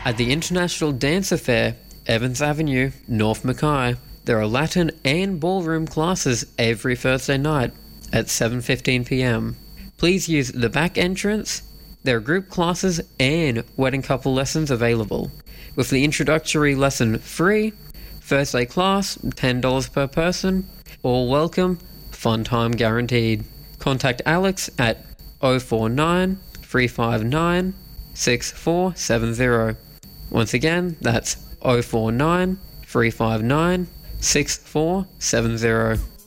At the International Dance Affair, Evans Avenue, North Mackay, there are Latin and ballroom classes every Thursday night at 7:15 p.m. Please use the back entrance. There are group classes and wedding couple lessons available, with the introductory lesson free, Thursday class $10 per person, all welcome, fun time guaranteed. Contact Alex at 049 359 6470. Once again, that's 049 359 6470.